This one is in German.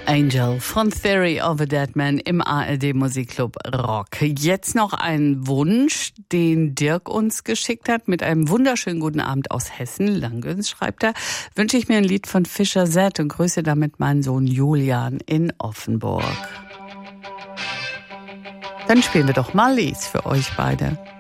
Angel von Theory of a Dead Man im ARD Musikclub Rock. Jetzt noch ein Wunsch, den Dirk uns geschickt hat mit einem wunderschönen guten Abend aus Hessen. Langgöns schreibt er, wünsche ich mir ein Lied von Fischer Z und grüße damit meinen Sohn Julian in Offenburg. Dann spielen wir doch Marlies für euch beide.